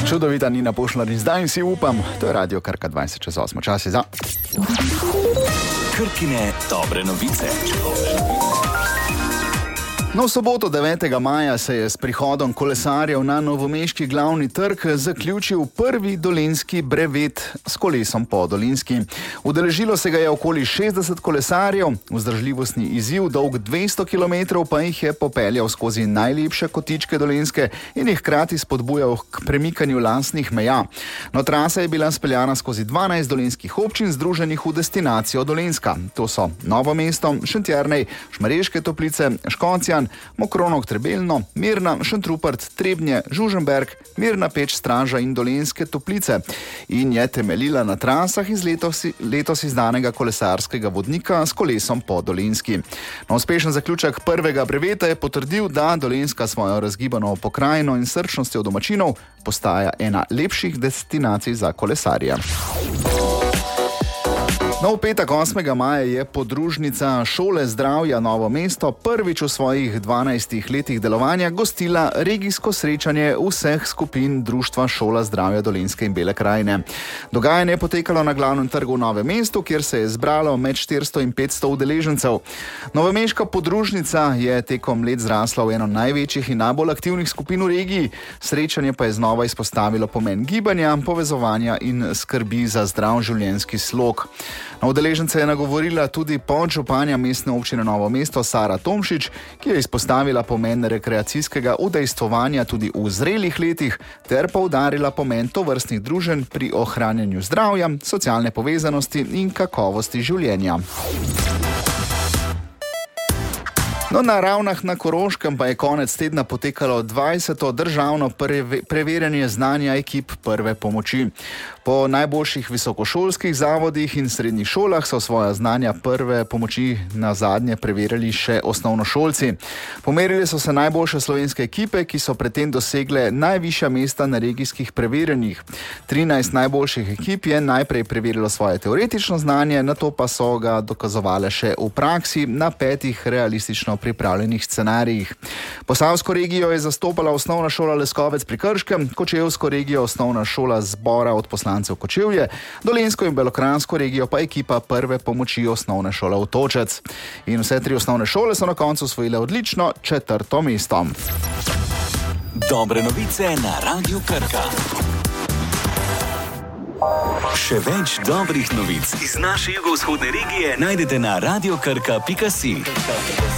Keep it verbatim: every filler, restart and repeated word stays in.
Čudovita Nina Pušlar in zdaj si upam, to je Radio Krka dvajset čez osem. Čas je za Krkine dobre novice. No, v soboto devetega maja se je s prihodom kolesarjev na novomeški glavni trg zaključil prvi dolenjski brevet s kolesom po Dolenjski. Udeležilo se ga je okoli šestdeset kolesarjev, vzdržljivostni izziv dolg dvesto kilometrov pa jih je popeljal skozi najlepše kotičke Dolenjske in jih hkrati spodbujal k premikanju lastnih meja. No, trasa je bila speljana skozi dvanajst dolenjskih občin združenih v destinacijo Dolenjska. To so Novo mesto, Šentjernej, Šmarješke Toplice, Škocjan, Mokronog, Trebelno, Mirna, Šentrupert, Trebnje, Žuženberg, Mirna Peč, Straža in Dolenjske Toplice. In je temeljila na trasah iz letos, letos izdanega kolesarskega vodnika s kolesom po Dolenjski. No, uspešen zaključek prvega breveta je potrdil, da Dolenjska svojo razgibano pokrajino in srčnostjo domačinov postaja ena lepših destinacij za kolesarje. No, v petek osmega maja je podružnica Šole zdravja Novo mesto prvič v svojih dvanajstih letih delovanja gostila regijsko srečanje vseh skupin društva Šola zdravja Dolenjske in Bele krajine. Dogajanje je potekalo na glavnem trgu v Novem mestu, kjer se je zbralo med štiristo in petsto udeležencev. Novomeška podružnica je tekom let zrasla v eno največjih in najbolj aktivnih skupin v regiji. Srečanje pa je znova izpostavilo pomen gibanja, povezovanja in skrbi za zdrav življenjski slog. Na udeležence je nagovorila tudi podžupanja mestne občine Novo mesto Sara Tomšič, ki je izpostavila pomen rekreacijskega udejstvovanja tudi v zrelih letih ter poudarila pomen tovrstnih druženj pri ohranjanju zdravja, socialne povezanosti in kakovosti življenja. No, na Ravnah na Koroškem pa je konec tedna potekalo dvajseto državno preverjanje znanja ekip prve pomoči. Po najboljših visokošolskih zavodih in srednjih šolah so svoja znanja prve pomoči na zadnje preverjali še osnovnošolci. Pomerili so se najboljše slovenske ekipe, ki so predtem dosegle najvišja mesta na regijskih preverjanjih. trinajst najboljših ekip je najprej preverilo svoje teoretično znanje, nato pa so ga dokazovale še v praksi na petih realistično pripravljenih scenarijih. Posavsko regijo je zastopala osnovna šola Leskovec pri Krškem, Kočevsko regijo osnovna šola Zbora od poslancev Kočevje, Dolenjsko in Belokranjsko regijo pa ekipa prve pomoči osnovne šole Otočec. In vse tri osnovne šole so na koncu osvojile odlično četrto mesto. Dobre novice na Radiu Krka. Še več dobrih novic iz naše jugovzhodne regije najdete na radiokrka pika si.